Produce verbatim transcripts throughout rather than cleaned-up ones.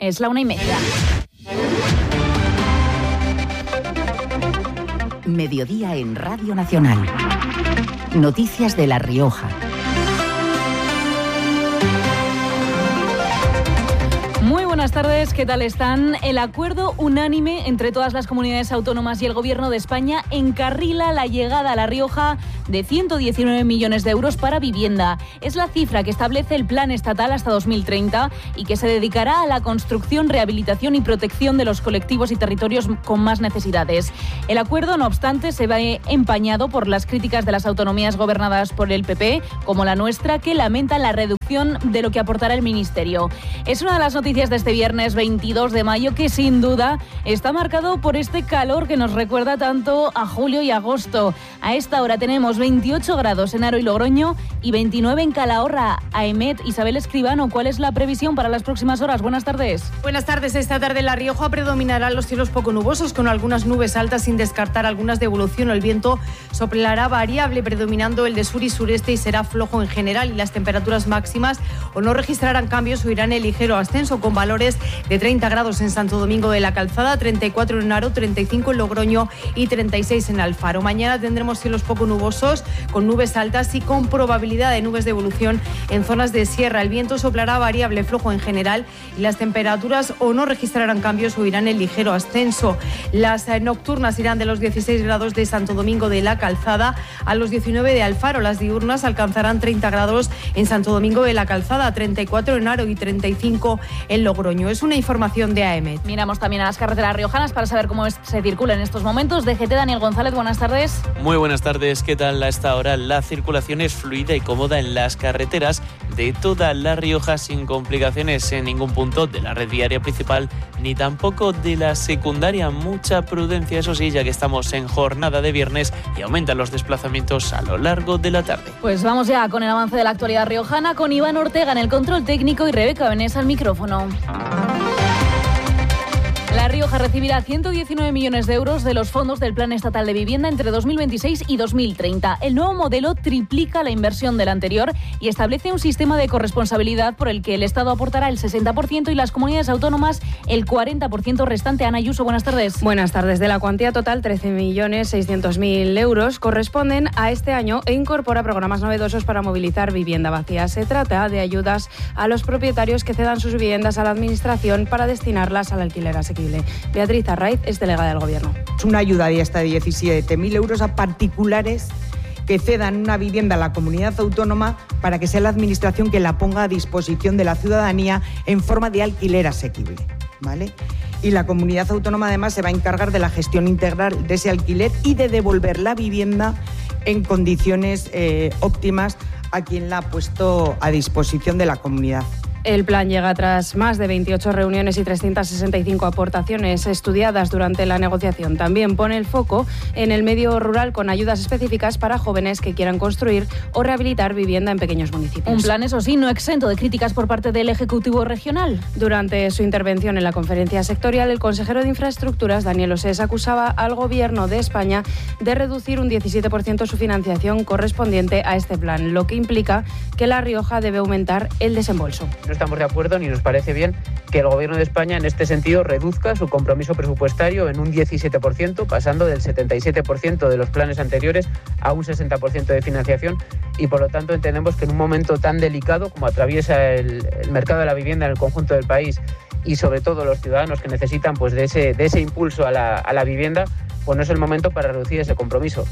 Es la una y media. Mediodía en Radio Nacional. Noticias de La Rioja. Muy buenas tardes, ¿qué tal están? El acuerdo unánime entre todas las comunidades autónomas y el Gobierno de España encarrila la llegada a La Rioja de ciento diecinueve millones de euros para vivienda. Es la cifra que establece el Plan Estatal hasta dos mil treinta y que se dedicará a la construcción, rehabilitación y protección de los colectivos y territorios con más necesidades. El acuerdo, no obstante, se ve empañado por las críticas de las autonomías gobernadas por el P P, como la nuestra, que lamentan la reducción de lo que aportará el Ministerio. Es una de las noticias de este viernes veintidós de mayo que sin duda está marcado por este calor que nos recuerda tanto a julio y agosto. A esta hora tenemos veintiocho grados en Haro y Logroño y veintinueve en Calahorra. Aemet, Isabel Escribano, ¿cuál es la previsión para las próximas horas? Buenas tardes. Buenas tardes. Esta tarde en La Rioja predominarán los cielos poco nubosos con algunas nubes altas sin descartar algunas de evolución. El viento soplará variable predominando el de sur y sureste y será flojo en general, y las temperaturas máximas o no registrarán cambios o irán en ligero ascenso, con valores de treinta grados en Santo Domingo de la Calzada, treinta y cuatro en Haro, treinta y cinco en Logroño y treinta y seis en Alfaro. Mañana tendremos cielos poco nubosos con nubes altas y con probabilidad de nubes de evolución en zonas de sierra. El viento soplará variable, flojo en general, y las temperaturas o no registrarán cambios o irán en ligero ascenso. Las eh, nocturnas irán de los dieciséis grados de Santo Domingo de la Calzada a los diecinueve de Alfaro. Las diurnas alcanzarán treinta grados en Santo Domingo de la Calzada, treinta y cuatro en Haro y treinta y cinco en Logroño. Es una información de Aemet. Miramos también a las carreteras riojanas para saber cómo es, se circula en estos momentos. D G T, Daniel González, buenas tardes. Muy buenas tardes, ¿qué tal? A esta hora la circulación es fluida y cómoda en las carreteras de toda La Rioja, sin complicaciones en ningún punto de la red viaria principal ni tampoco de la secundaria. Mucha prudencia, eso sí, ya que estamos en jornada de viernes y aumentan los desplazamientos a lo largo de la tarde. Pues vamos ya con el avance de la actualidad riojana, con Iván Ortega en el control técnico y Rebeca Benés al micrófono. La Rioja recibirá ciento diecinueve millones de euros de los fondos del Plan Estatal de Vivienda entre dos mil veintiséis y dos mil treinta. El nuevo modelo triplica la inversión del anterior y establece un sistema de corresponsabilidad por el que el Estado aportará el sesenta por ciento y las comunidades autónomas el cuarenta por ciento restante. Ana Ayuso, buenas tardes. Buenas tardes. De la cuantía total, trece millones seiscientos mil euros corresponden a este año e incorpora programas novedosos para movilizar vivienda vacía. Se trata de ayudas a los propietarios que cedan sus viviendas a la Administración para destinarlas al alquiler asequible. Beatriz Arraiz es delegada del Gobierno. Es una ayuda de hasta diecisiete mil euros a particulares que cedan una vivienda a la comunidad autónoma para que sea la Administración que la ponga a disposición de la ciudadanía en forma de alquiler asequible, ¿vale? Y la comunidad autónoma además se va a encargar de la gestión integral de ese alquiler y de devolver la vivienda en condiciones eh, óptimas a quien la ha puesto a disposición de la comunidad. El plan llega tras más de veintiocho reuniones y trescientas sesenta y cinco aportaciones estudiadas durante la negociación. También pone el foco en el medio rural con ayudas específicas para jóvenes que quieran construir o rehabilitar vivienda en pequeños municipios. Un plan, eso sí, no exento de críticas por parte del Ejecutivo Regional. Durante su intervención en la conferencia sectorial, el consejero de Infraestructuras, Daniel Osés, acusaba al Gobierno de España de reducir un diecisiete por ciento su financiación correspondiente a este plan, lo que implica que La Rioja debe aumentar el desembolso. No estamos de acuerdo ni nos parece bien que el Gobierno de España en este sentido reduzca su compromiso presupuestario en un diecisiete por ciento, pasando del setenta y siete por ciento de los planes anteriores a un sesenta por ciento de financiación, y por lo tanto entendemos que en un momento tan delicado como atraviesa el, el mercado de la vivienda en el conjunto del país y sobre todo los ciudadanos que necesitan pues de ese, de ese impulso a la, a la vivienda, pues no es el momento para reducir ese compromiso.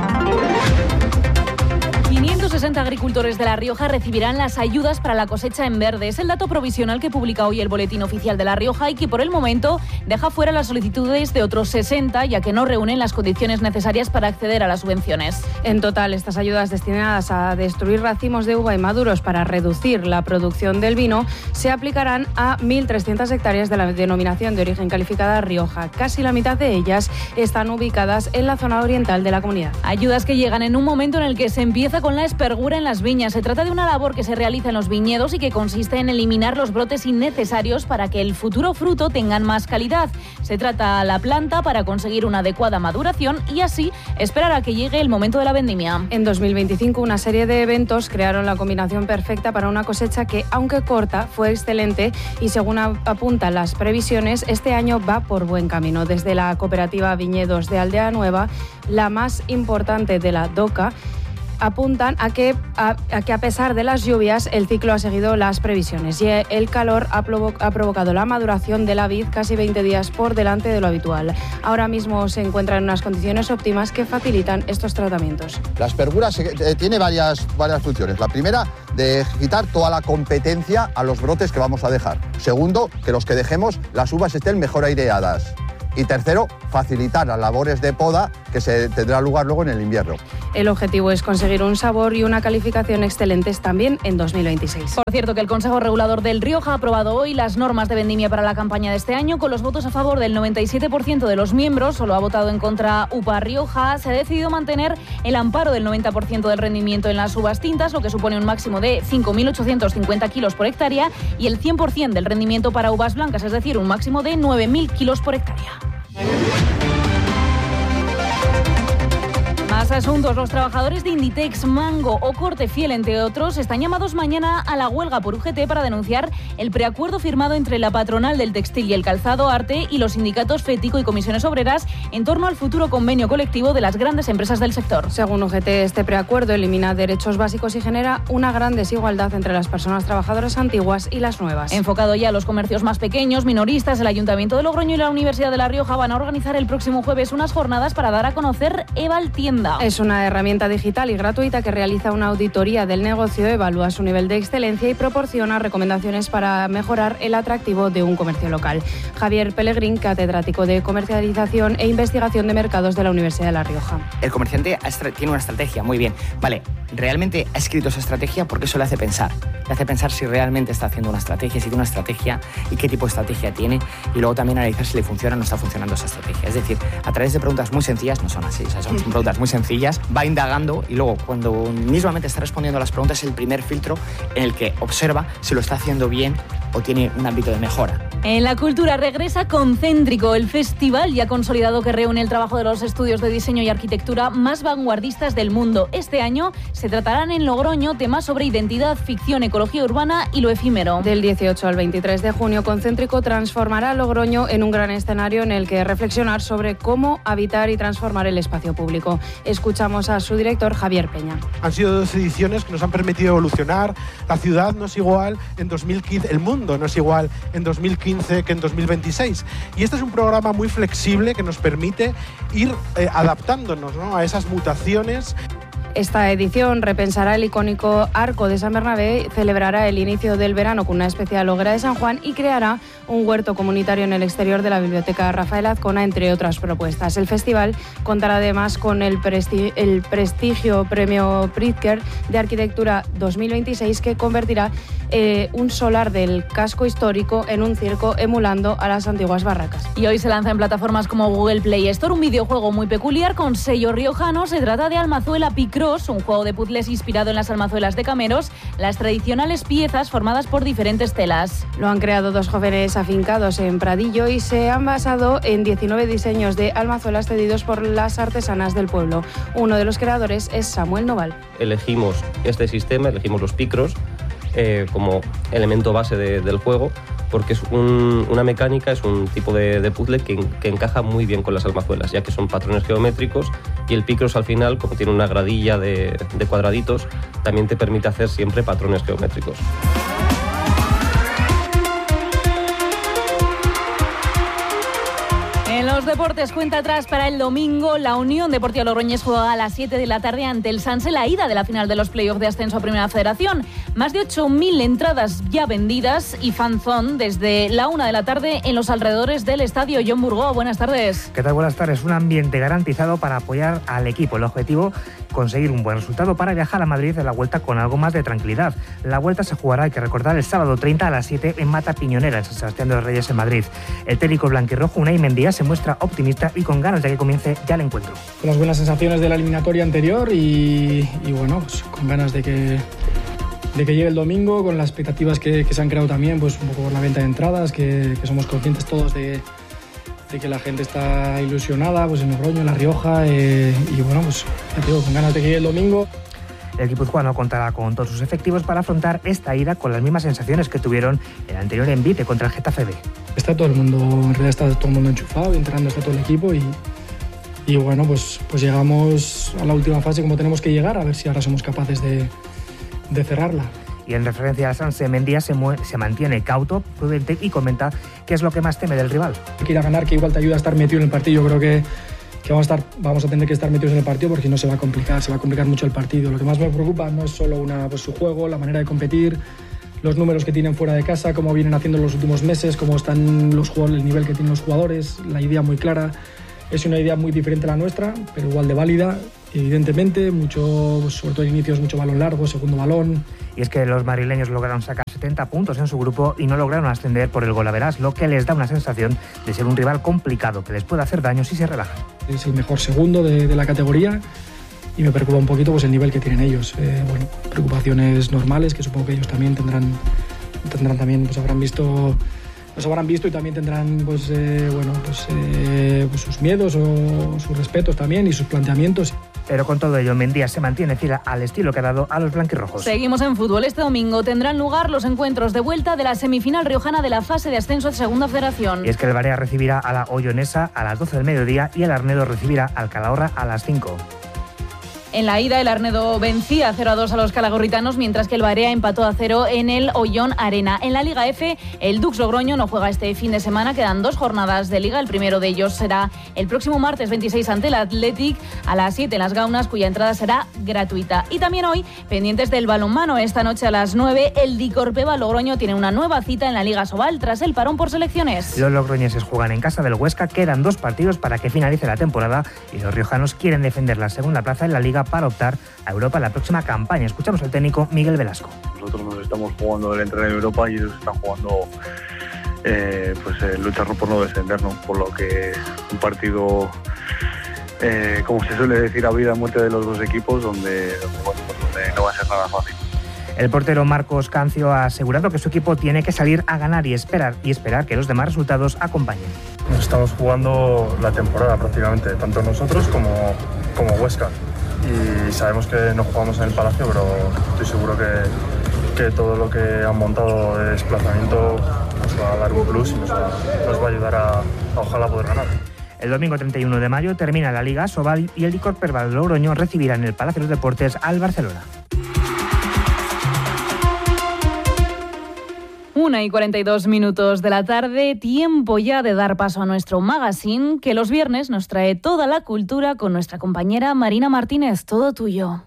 quinientos sesenta agricultores de La Rioja recibirán las ayudas para la cosecha en verde. Es el dato provisional que publica hoy el Boletín Oficial de La Rioja y que por el momento deja fuera las solicitudes de otros sesenta, ya que no reúnen las condiciones necesarias para acceder a las subvenciones. En total, estas ayudas destinadas a destruir racimos de uva y maduros para reducir la producción del vino se aplicarán a mil trescientas hectáreas de la denominación de origen calificada Rioja. Casi la mitad de ellas están ubicadas en la zona oriental de la comunidad. Ayudas que llegan en un momento en el que se empieza con la esperanza fergura en las viñas. Se trata de una labor que se realiza en los viñedos y que consiste en eliminar los brotes innecesarios para que el futuro fruto tenga más calidad. Se trata la planta para conseguir una adecuada maduración y así esperar a que llegue el momento de la vendimia. En dos mil veinticinco, una serie de eventos crearon la combinación perfecta para una cosecha que, aunque corta, fue excelente y, según apuntan las previsiones, este año va por buen camino. Desde la cooperativa Viñedos de Aldea Nueva, la más importante de la DOCA, apuntan a que, a, a que a pesar de las lluvias el ciclo ha seguido las previsiones y el calor ha, provo- ha provocado la maduración de la vid casi veinte días por delante de lo habitual. Ahora mismo se encuentra en unas condiciones óptimas que facilitan estos tratamientos. La aspergura se, eh, tiene varias, varias funciones. La primera, de quitar toda la competencia a los brotes que vamos a dejar. Segundo, que los que dejemos las uvas estén mejor aireadas. Y tercero, facilitar las labores de poda que se tendrá lugar luego en el invierno. El objetivo es conseguir un sabor y una calificación excelentes también en dos mil veintiséis. Por cierto, que el Consejo Regulador del Rioja ha aprobado hoy las normas de vendimia para la campaña de este año con los votos a favor del noventa y siete por ciento de los miembros. Solo ha votado en contra U P A Rioja. Se ha decidido mantener el amparo del noventa por ciento del rendimiento en las uvas tintas, lo que supone un máximo de cinco mil ochocientos cincuenta kilos por hectárea, y el cien por ciento del rendimiento para uvas blancas, es decir, un máximo de nueve mil kilos por hectárea. Más asuntos. Los trabajadores de Inditex, Mango o Cortefiel, entre otros, están llamados mañana a la huelga por U G T para denunciar el preacuerdo firmado entre la patronal del textil y el calzado Arte y los sindicatos FETICO y comisiones obreras en torno al futuro convenio colectivo de las grandes empresas del sector. Según U G T, este preacuerdo elimina derechos básicos y genera una gran desigualdad entre las personas trabajadoras antiguas y las nuevas. Enfocado ya a los comercios más pequeños, minoristas, el Ayuntamiento de Logroño y la Universidad de La Rioja van a organizar el próximo jueves unas jornadas para dar a conocer Eval Tienda. Es una herramienta digital y gratuita que realiza una auditoría del negocio, evalúa su nivel de excelencia y proporciona recomendaciones para mejorar el atractivo de un comercio local. Javier Pellegrín, catedrático de Comercialización e Investigación de Mercados de la Universidad de La Rioja. El comerciante tiene una estrategia, muy bien. Vale, ¿realmente ha escrito esa estrategia? Porque eso le hace pensar. Le hace pensar si realmente está haciendo una estrategia, si tiene una estrategia y qué tipo de estrategia tiene. Y luego también analizar si le funciona o no está funcionando esa estrategia. Es decir, a través de preguntas muy sencillas, no son así, o sea, son preguntas muy sencillas, va indagando y luego cuando mismamente está respondiendo a las preguntas es el primer filtro en el que observa si lo está haciendo bien o tiene un ámbito de mejora. En la cultura regresa Concéntrico, el festival ya consolidado que reúne el trabajo de los estudios de diseño y arquitectura más vanguardistas del mundo. Este año se tratarán en Logroño temas sobre identidad, ficción, ecología urbana y lo efímero. Del dieciocho al veintitrés de junio, Concéntrico transformará Logroño en un gran escenario en el que reflexionar sobre cómo habitar y transformar el espacio público. Escuchamos a su director, Javier Peña. Han sido dos ediciones que nos han permitido evolucionar. La ciudad no es igual en dos mil quince, el mundo no es igual en dos mil quince que en dos mil veintiséis. Y este es un programa muy flexible que nos permite ir eh, adaptándonos, ¿no?, a esas mutaciones. Esta edición repensará el icónico Arco de San Bernabé, celebrará el inicio del verano con una especial hoguera de San Juan y creará un huerto comunitario en el exterior de la Biblioteca Rafael Azcona, entre otras propuestas. El festival contará además con el, presti- el prestigio Premio Pritzker de Arquitectura dos mil veintiséis, que convertirá eh, un solar del casco histórico en un circo emulando a las antiguas barracas. Y hoy se lanza en plataformas como Google Play Store un videojuego muy peculiar con sello riojano. Se trata de Almazuela Picross, un juego de puzzles inspirado en las almazuelas de Cameros, las tradicionales piezas formadas por diferentes telas. Lo han creado dos jóvenes afincados en Pradillo y se han basado en diecinueve diseños de almazuelas cedidos por las artesanas del pueblo. Uno de los creadores es Samuel Noval. Elegimos este sistema, elegimos los Picross eh, como elemento base de, del juego, porque es un, una mecánica, es un tipo de, de puzzle que, que encaja muy bien con las almazuelas, ya que son patrones geométricos, y el Picross al final, como tiene una gradilla de, de cuadraditos, también te permite hacer siempre patrones geométricos. En los deportes, cuenta atrás para el domingo. La Unión Deportiva Logroñés juega a las siete de la tarde ante el Sanse, la ida de la final de los playoffs de ascenso a Primera Federación. Más de ocho mil entradas ya vendidas y fanzón desde la una de la tarde en los alrededores del estadio. John Burgó, buenas tardes. ¿Qué tal? Buenas tardes. Un ambiente garantizado para apoyar al equipo. El objetivo, conseguir un buen resultado para viajar a Madrid en la Vuelta con algo más de tranquilidad. La Vuelta se jugará, hay que recordar, el sábado treinta a las siete en Mata Piñonera, en San Sebastián de los Reyes, en Madrid. El técnico blanquirrojo Unai Mendía se muestra optimista y con ganas de que comience ya el encuentro. Con las buenas sensaciones de la eliminatoria anterior y, y bueno, pues con ganas de que, de que llegue el domingo, con las expectativas que, que se han creado también, pues un poco por la venta de entradas, que, que somos conscientes todos de, de que la gente está ilusionada, pues en Logroño, en La Rioja, eh, y bueno, pues ya te digo, con ganas de que llegue el domingo. El guipuzcoano contará con todos sus efectivos para afrontar esta ida con las mismas sensaciones que tuvieron el anterior envite contra el Getafe B. Está todo el mundo, en realidad está todo el mundo enchufado, entrando está todo el equipo y, y bueno, pues, pues llegamos a la última fase como tenemos que llegar, a ver si ahora somos capaces de, de cerrarla. Y en referencia a Sanse, Mendía se, se mantiene cauto, prudente y comenta qué es lo que más teme del rival. Hay que ir a ganar, que igual te ayuda a estar metido en el partido. Yo creo que, que vamos, a estar, vamos a tener que estar metidos en el partido porque no se va a complicar, se va a complicar mucho el partido. Lo que más me preocupa no es solo una, pues, su juego, la manera de competir, los números que tienen fuera de casa, cómo vienen haciendo los últimos meses, cómo están los jugadores, el nivel que tienen los jugadores, la idea muy clara. Es una idea muy diferente a la nuestra, pero igual de válida, evidentemente, mucho, sobre todo en inicios, mucho balón largo, segundo balón. Y es que los madrileños lograron sacar setenta puntos en su grupo y no lograron ascender por el golaveras, lo que les da una sensación de ser un rival complicado que les puede hacer daño si se relajan. Es el mejor segundo de, de la categoría y me preocupa un poquito pues, el nivel que tienen ellos. Eh, bueno, preocupaciones normales que supongo que ellos también tendrán, tendrán también, pues habrán visto... Los habrán visto y también tendrán pues, eh, bueno, pues, eh, pues sus miedos o sus respetos también y sus planteamientos. Pero con todo ello, Mendía se mantiene fiel al estilo que ha dado a los blanquirrojos. Seguimos en fútbol. Este domingo tendrán lugar los encuentros de vuelta de la semifinal riojana de la fase de ascenso de Segunda Federación. Y es que el Barea recibirá a la Ollonesa a las doce del mediodía y el Arnedo recibirá al Calahorra a las cinco. En la ida, el Arnedo vencía cero a dos a los calagorritanos, mientras que el Barea empató a cero en el Ollón Arena. En la Liga F, el Dux Logroño no juega este fin de semana. Quedan dos jornadas de Liga. El primero de ellos será el próximo martes veintiséis ante el Athletic a las siete en Las Gaunas, cuya entrada será gratuita. Y también hoy, pendientes del balonmano, esta noche a las nueve, el Dicorpeva Logroño tiene una nueva cita en la Liga Sobal tras el parón por selecciones. Los logroñeses juegan en casa del Huesca. Quedan dos partidos para que finalice la temporada y los riojanos quieren defender la segunda plaza en la Liga para optar a Europa en la próxima campaña. Escuchamos al técnico Miguel Velasco. Nosotros nos estamos jugando el entrar en Europa y ellos están jugando eh, pues eh, luchar por no descender, ¿no? Por lo que un partido eh, como se suele decir, a vida o muerte de los dos equipos, donde, donde, bueno, pues donde no va a ser nada fácil. El portero Marcos Cancio ha asegurado que su equipo tiene que salir a ganar y esperar y esperar que los demás resultados acompañen. Nos estamos jugando la temporada prácticamente, tanto nosotros como, como Huesca. Y sabemos que no jugamos en el Palacio, pero estoy seguro que, que todo lo que han montado de desplazamiento nos va a dar un plus y nos va, nos va a ayudar a, a ojalá poder ganar. El domingo treinta y uno de mayo termina la Liga Sobal y el Dicorpeva Logroño recibirá en el Palacio de los Deportes al Barcelona. Una y cuarenta y dos minutos de la tarde, tiempo ya de dar paso a nuestro magazine, que los viernes nos trae toda la cultura con nuestra compañera Marina Martínez. Todo tuyo.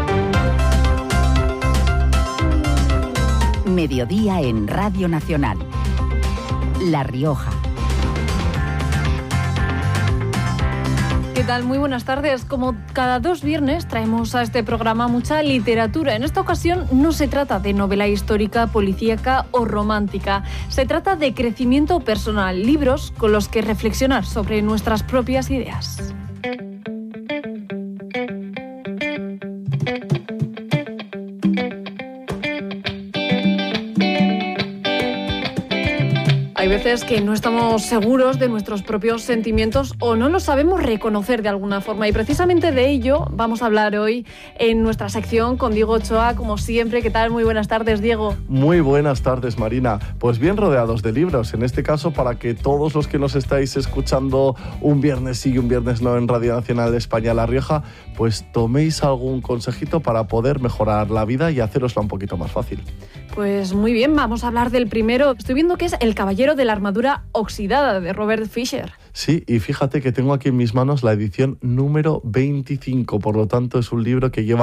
Mediodía en Radio Nacional. La Rioja. ¿Qué tal? Muy buenas tardes. Como cada dos viernes traemos a este programa mucha literatura. En esta ocasión no se trata de novela histórica, policíaca o romántica. Se trata de crecimiento personal, libros con los que reflexionar sobre nuestras propias ideas. Hay veces que no estamos seguros de nuestros propios sentimientos o no los sabemos reconocer de alguna forma, y precisamente de ello vamos a hablar hoy en nuestra sección con Diego Ochoa, como siempre. ¿Qué tal? Muy buenas tardes, Diego. Muy buenas tardes, Marina. Pues bien rodeados de libros, en este caso para que todos los que nos estáis escuchando un viernes sí y un viernes no en Radio Nacional de España La Rioja, pues toméis algún consejito para poder mejorar la vida y hacerosla un poquito más fácil. Pues muy bien, vamos a hablar del primero. Estoy viendo que es El caballero de la armadura oxidada, de Robert Fisher. Sí, y fíjate que tengo aquí en mis manos la edición número veinticinco, por lo tanto es un libro que lleva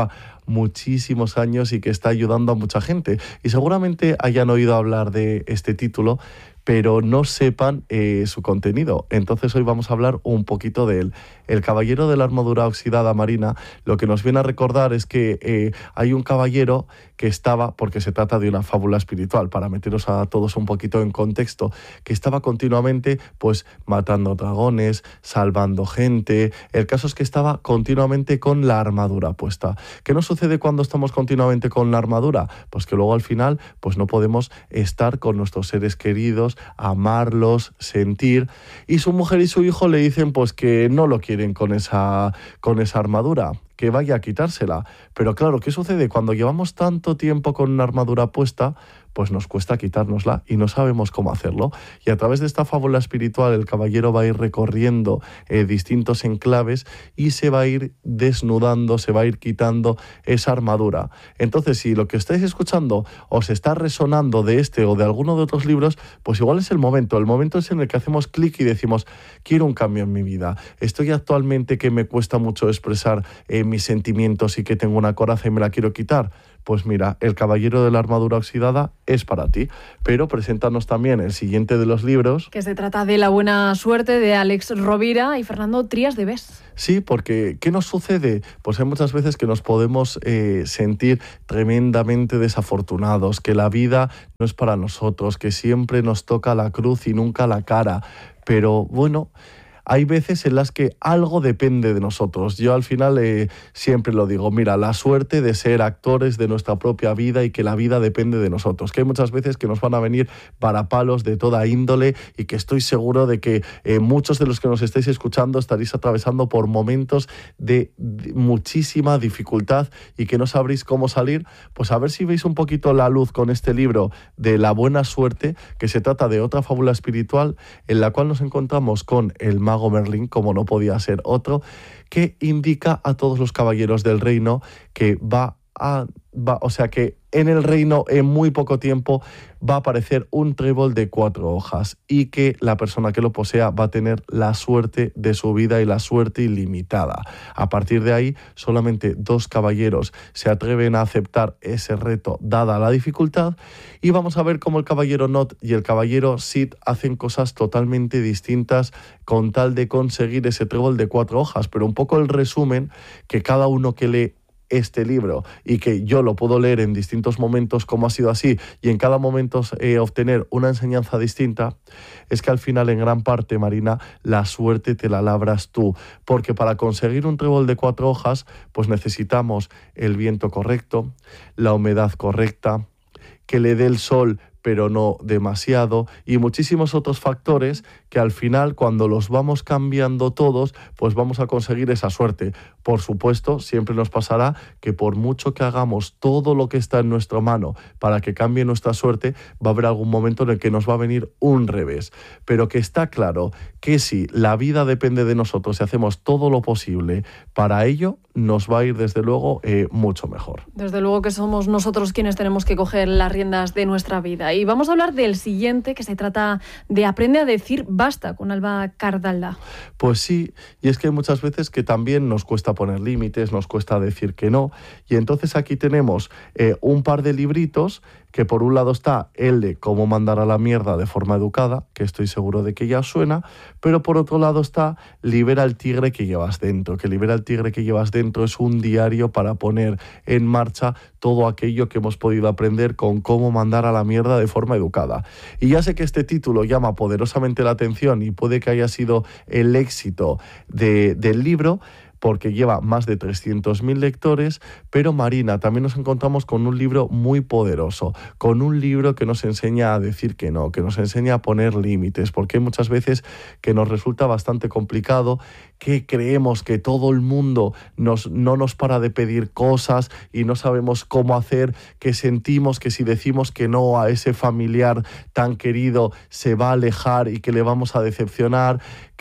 muchísimos años y que está ayudando a mucha gente. Y seguramente hayan oído hablar de este título, pero no sepan eh, su contenido. Entonces hoy vamos a hablar un poquito de él. El caballero de la armadura oxidada, Marina, lo que nos viene a recordar es que eh, hay un caballero que estaba, porque se trata de una fábula espiritual, para meteros a todos un poquito en contexto, que estaba continuamente pues matando dragones, salvando gente. El caso es que estaba continuamente con la armadura puesta. ¿Qué nos sucede cuando estamos continuamente con la armadura? Pues que luego al final pues no podemos estar con nuestros seres queridos, amarlos, sentir, y su mujer y su hijo le dicen pues que no lo quieren con esa, con esa armadura, que vaya a quitársela. Pero claro, ¿qué sucede? Cuando llevamos tanto tiempo con una armadura puesta, pues nos cuesta quitárnosla y no sabemos cómo hacerlo. Y a través de esta fábula espiritual el caballero va a ir recorriendo eh, distintos enclaves y se va a ir desnudando, se va a ir quitando esa armadura. Entonces, si lo que estáis escuchando os está resonando de este o de alguno de otros libros, pues igual es el momento. El momento es en el que hacemos clic y decimos, quiero un cambio en mi vida. Estoy actualmente que me cuesta mucho expresar eh, mis sentimientos y que tengo una coraza y me la quiero quitar. Pues mira, el caballero de la armadura oxidada es para ti. Pero preséntanos también el siguiente de los libros. Que se trata de La buena suerte, de Alex Rovira y Fernando Trías de Bes. Sí, porque ¿qué nos sucede? Pues hay muchas veces que nos podemos eh, sentir tremendamente desafortunados, que la vida no es para nosotros, que siempre nos toca la cruz y nunca la cara. Pero bueno, hay veces en las que algo depende de nosotros. Yo al final eh, siempre lo digo, mira, la suerte de ser actores de nuestra propia vida y que la vida depende de nosotros. Que hay muchas veces que nos van a venir varapalos de toda índole y que estoy seguro de que eh, muchos de los que nos estáis escuchando estaréis atravesando por momentos de, de muchísima dificultad y que no sabréis cómo salir. Pues a ver si veis un poquito la luz con este libro de La buena suerte, que se trata de otra fábula espiritual en la cual nos encontramos con el mago Merlín, como no podía ser otro, que indica a todos los caballeros del reino que va a, va, o sea que en el reino en muy poco tiempo va a aparecer un trébol de cuatro hojas y que la persona que lo posea va a tener la suerte de su vida y la suerte ilimitada. A partir de ahí, solamente dos caballeros se atreven a aceptar ese reto dada la dificultad y vamos a ver cómo el caballero Not y el caballero Sid hacen cosas totalmente distintas con tal de conseguir ese trébol de cuatro hojas. Pero un poco el resumen, que cada uno que lee este libro y que yo lo puedo leer en distintos momentos como ha sido así y en cada momento eh, obtener una enseñanza distinta, es que al final en gran parte, Marina, la suerte te la labras tú, porque para conseguir un trébol de cuatro hojas pues necesitamos el viento correcto, la humedad correcta, que le dé el sol pero no demasiado, y muchísimos otros factores que al final, cuando los vamos cambiando todos, pues vamos a conseguir esa suerte. Por supuesto, siempre nos pasará que por mucho que hagamos todo lo que está en nuestra mano para que cambie nuestra suerte, va a haber algún momento en el que nos va a venir un revés. Pero que está claro que si la vida depende de nosotros y hacemos todo lo posible para ello, nos va a ir desde luego eh, mucho mejor. Desde luego que somos nosotros quienes tenemos que coger las riendas de nuestra vida. Y vamos a hablar del siguiente, que se trata de Aprende a decir basta, con Alba Cardalda. Pues sí, y es que hay muchas veces que también nos cuesta poner límites, nos cuesta decir que no, y entonces aquí tenemos eh, un par de libritos que por un lado está el de cómo mandar a la mierda de forma educada, que estoy seguro de que ya suena, pero por otro lado está Libera el tigre que llevas dentro, que Libera el tigre que llevas dentro es un diario para poner en marcha todo aquello que hemos podido aprender con cómo mandar a la mierda de forma educada. Y ya sé que este título llama poderosamente la atención y puede que haya sido el éxito de, del libro, porque lleva más de trescientos mil lectores, pero Marina, también nos encontramos con un libro muy poderoso, con un libro que nos enseña a decir que no, que nos enseña a poner límites, porque hay muchas veces que nos resulta bastante complicado, que creemos que todo el mundo nos, no nos para de pedir cosas y no sabemos cómo hacer, que sentimos que si decimos que no a ese familiar tan querido se va a alejar y que le vamos a decepcionar,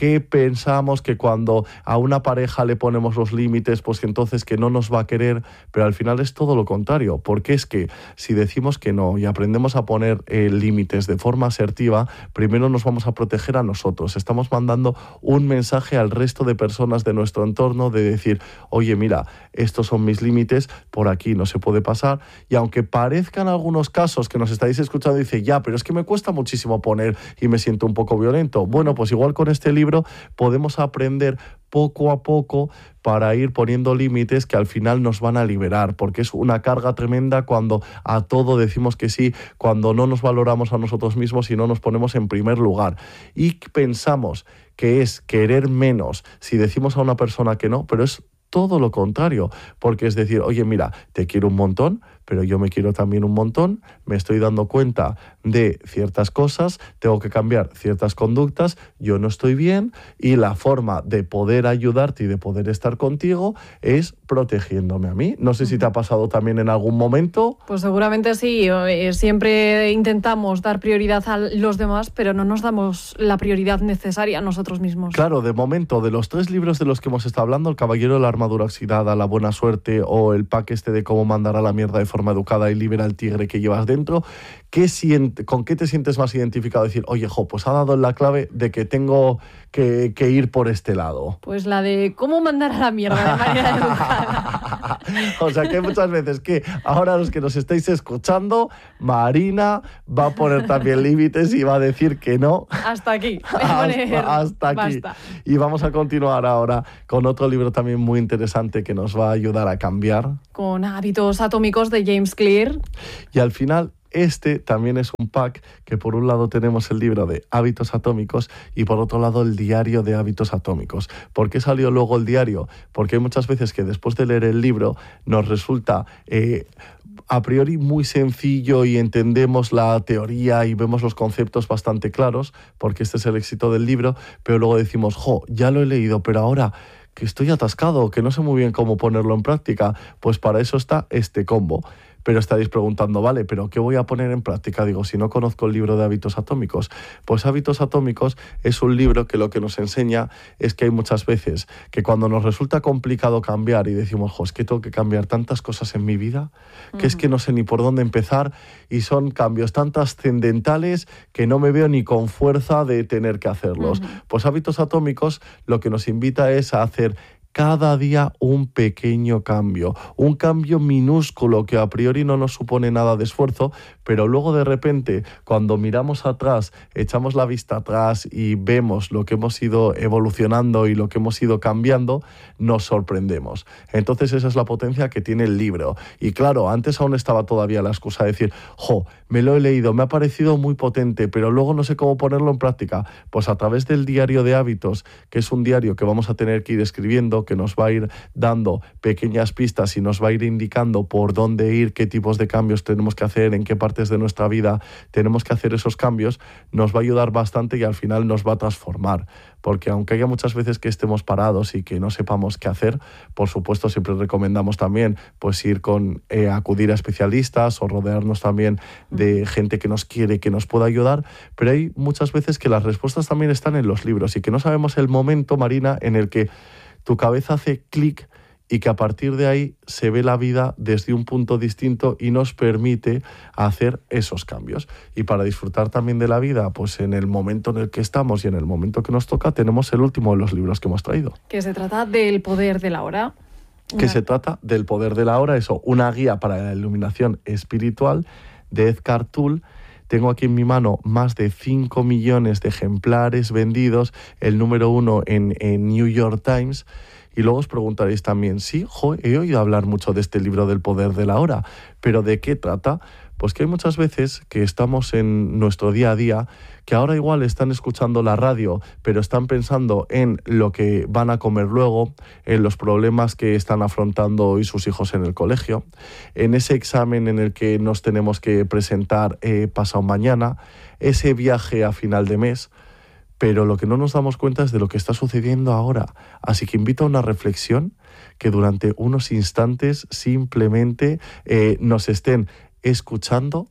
que pensamos que cuando a una pareja le ponemos los límites, pues que entonces que no nos va a querer, pero al final es todo lo contrario, porque es que si decimos que no y aprendemos a poner eh, límites de forma asertiva, primero nos vamos a proteger a nosotros. Estamos mandando un mensaje al resto de personas de nuestro entorno de decir, oye, mira, estos son mis límites, por aquí no se puede pasar. Y aunque parezcan algunos casos que nos estáis escuchando y dice, ya, pero es que me cuesta muchísimo poner y me siento un poco violento. Bueno, pues igual con este libro podemos aprender poco a poco para ir poniendo límites que al final nos van a liberar, porque es una carga tremenda cuando a todo decimos que sí, cuando no nos valoramos a nosotros mismos y no nos ponemos en primer lugar. Y pensamos que es querer menos si decimos a una persona que no, pero es todo lo contrario, porque es decir, oye, mira, te quiero un montón, pero yo me quiero también un montón, me estoy dando cuenta de ciertas cosas, tengo que cambiar ciertas conductas, yo no estoy bien y la forma de poder ayudarte y de poder estar contigo es protegiéndome a mí. No sé si te ha pasado también en algún momento. Pues seguramente sí, siempre intentamos dar prioridad a los demás, pero no nos damos la prioridad necesaria a nosotros mismos. Claro, de momento, de los tres libros de los que hemos estado hablando, El caballero de la armadura oxidada, La buena suerte o el pack este de cómo mandar a la mierda de forma educada y libera al tigre que llevas dentro, ¿qué siente, ¿con qué te sientes más identificado? Decir, oye, jo, pues ha dado la clave de que tengo que, que ir por este lado. Pues la de cómo mandar a la mierda de manera educada. O sea que muchas veces que ahora los que nos estáis escuchando, Marina va a poner también límites y va a decir que no. Hasta aquí. Hasta, hasta aquí. Basta. Y vamos a continuar ahora con otro libro también muy interesante que nos va a ayudar a cambiar. Con Hábitos Atómicos de James Clear. Y al final, este también es un pack que por un lado tenemos el libro de Hábitos Atómicos y por otro lado el diario de Hábitos Atómicos. ¿Por qué salió luego el diario? Porque hay muchas veces que después de leer el libro nos resulta eh, a priori muy sencillo y entendemos la teoría y vemos los conceptos bastante claros, porque este es el éxito del libro, pero luego decimos, jo, ya lo he leído, pero ahora que estoy atascado, que no sé muy bien cómo ponerlo en práctica, pues para eso está este combo. Pero estaréis preguntando, vale, ¿pero qué voy a poner en práctica? Digo, si no conozco el libro de Hábitos Atómicos. Pues Hábitos Atómicos es un libro que lo que nos enseña es que hay muchas veces que cuando nos resulta complicado cambiar y decimos, jo, es que tengo que cambiar tantas cosas en mi vida, que uh-huh. es que no sé ni por dónde empezar y son cambios tan trascendentales que no me veo ni con fuerza de tener que hacerlos. Uh-huh. Pues Hábitos Atómicos lo que nos invita es a hacer cada día un pequeño cambio, un cambio minúsculo que a priori no nos supone nada de esfuerzo, pero luego de repente cuando miramos atrás, echamos la vista atrás y vemos lo que hemos ido evolucionando y lo que hemos ido cambiando, nos sorprendemos. Entonces esa es la potencia que tiene el libro. Y claro, antes aún estaba todavía la excusa de decir, jo, me lo he leído, me ha parecido muy potente, pero luego no sé cómo ponerlo en práctica. Pues a través del diario de hábitos, que es un diario que vamos a tener que ir escribiendo, que nos va a ir dando pequeñas pistas y nos va a ir indicando por dónde ir, qué tipos de cambios tenemos que hacer, en qué partes de nuestra vida tenemos que hacer esos cambios, nos va a ayudar bastante y al final nos va a transformar. Porque aunque haya muchas veces que estemos parados y que no sepamos qué hacer, por supuesto siempre recomendamos también pues ir con eh, acudir a especialistas o rodearnos también de gente que nos quiere, que nos pueda ayudar, pero hay muchas veces que las respuestas también están en los libros y que no sabemos el momento, Marina, en el que tu cabeza hace clic y que a partir de ahí se ve la vida desde un punto distinto y nos permite hacer esos cambios. Y para disfrutar también de la vida, pues en el momento en el que estamos y en el momento que nos toca, tenemos el último de los libros que hemos traído. Que se trata del poder de la hora. Que una... se trata del poder de la hora, eso, una guía para la iluminación espiritual de Eckhart Tolle. Tengo aquí en mi mano más de cinco millones de ejemplares vendidos, el número uno en, en New York Times. Y luego os preguntaréis también, sí, jo, he oído hablar mucho de este libro del poder de la hora, pero ¿de qué trata? Pues que hay muchas veces que estamos en nuestro día a día, que ahora igual están escuchando la radio, pero están pensando en lo que van a comer luego, en los problemas que están afrontando hoy sus hijos en el colegio, en ese examen en el que nos tenemos que presentar eh, pasado mañana, ese viaje a final de mes. Pero lo que no nos damos cuenta es de lo que está sucediendo ahora. Así que invito a una reflexión que durante unos instantes simplemente eh, nos estén escuchando,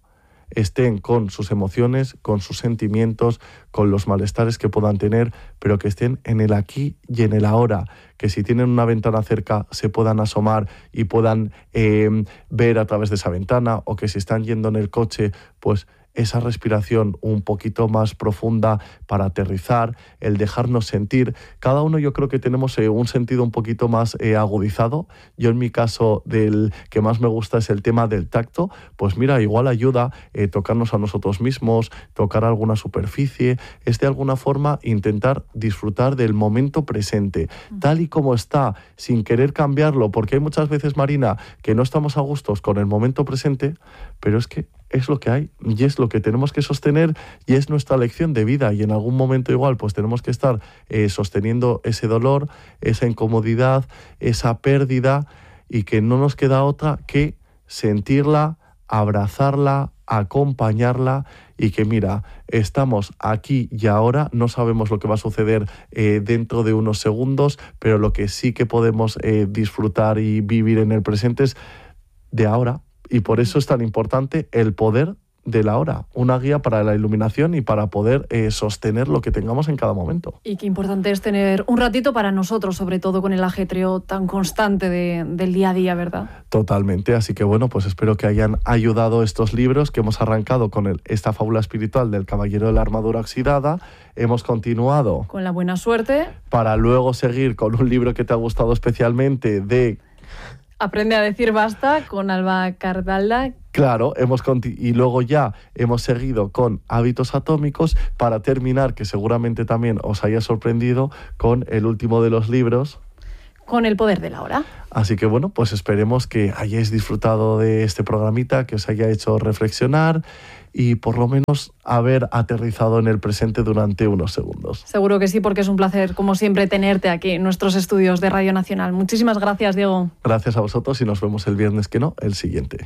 estén con sus emociones, con sus sentimientos, con los malestares que puedan tener, pero que estén en el aquí y en el ahora, que si tienen una ventana cerca se puedan asomar y puedan eh, ver a través de esa ventana, o que si están yendo en el coche, pues esa respiración un poquito más profunda para aterrizar, el dejarnos sentir. Cada uno yo creo que tenemos eh, un sentido un poquito más eh, agudizado. Yo en mi caso, del que más me gusta es el tema del tacto. Pues mira, igual ayuda eh, tocarnos a nosotros mismos, tocar alguna superficie, es de alguna forma intentar disfrutar del momento presente, tal y como está, sin querer cambiarlo, porque hay muchas veces, Marina, que no estamos a gustos con el momento presente, pero es que es lo que hay y es lo que tenemos que sostener y es nuestra lección de vida, y en algún momento igual pues tenemos que estar eh, sosteniendo ese dolor, esa incomodidad, esa pérdida, y que no nos queda otra que sentirla, abrazarla, acompañarla, y que mira, estamos aquí y ahora, no sabemos lo que va a suceder eh, dentro de unos segundos, pero lo que sí que podemos eh, disfrutar y vivir en el presente es de ahora. Y por eso es tan importante el poder de la hora, una guía para la iluminación y para poder eh, sostener lo que tengamos en cada momento. Y qué importante es tener un ratito para nosotros, sobre todo con el ajetreo tan constante de, del día a día, ¿verdad? Totalmente, así que bueno, pues espero que hayan ayudado estos libros que hemos arrancado con el, esta fábula espiritual del Caballero de la Armadura Oxidada. Hemos continuado con La Buena Suerte, para luego seguir con un libro que te ha gustado especialmente de Aprende a decir basta, con Alba Cardalda. Claro, hemos conti- y luego ya hemos seguido con Hábitos Atómicos, para terminar, que seguramente también os haya sorprendido, con el último de los libros, Con el poder de la hora. Así que bueno, pues esperemos que hayáis disfrutado de este programita, que os haya hecho reflexionar y por lo menos haber aterrizado en el presente durante unos segundos. Seguro que sí, porque es un placer, como siempre, tenerte aquí en nuestros estudios de Radio Nacional. Muchísimas gracias, Diego. Gracias a vosotros y nos vemos el viernes que no, el siguiente.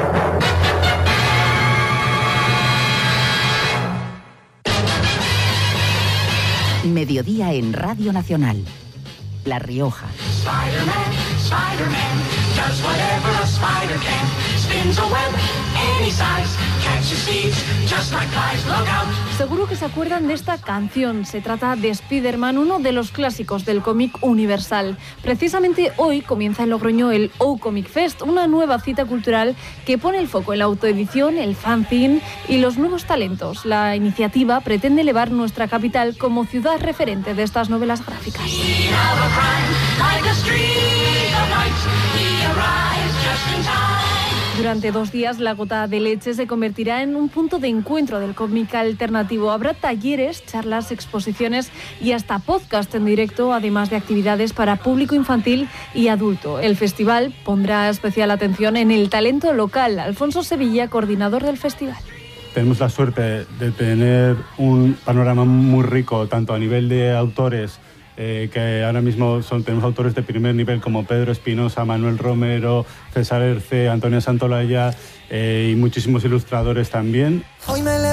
Mediodía en Radio Nacional. La Rioja. Spider-Man, Spider-Man, does whatever a spider can. Spins a web any size, catches thieves just like flies. Look out. Seguro que se acuerdan de esta canción. Se trata de Spider-Man, uno de los clásicos del cómic universal. Precisamente hoy comienza en Logroño el O Comic Fest, una nueva cita cultural que pone el foco en la autoedición, el fanzine y los nuevos talentos. La iniciativa pretende elevar nuestra capital como ciudad referente de estas novelas gráficas. Durante dos días, la Gota de Leche se convertirá en un punto de encuentro del cómic alternativo. Habrá talleres, charlas, exposiciones y hasta podcast en directo, además de actividades para público infantil y adulto. El festival pondrá especial atención en el talento local. Alfonso Sevilla, coordinador del festival. Tenemos la suerte de tener un panorama muy rico, tanto a nivel de autores, Eh, que ahora mismo son, tenemos autores de primer nivel como Pedro Espinosa, Manuel Romero, César Erce, Antonio Santolaya eh, y muchísimos ilustradores también. Hoy me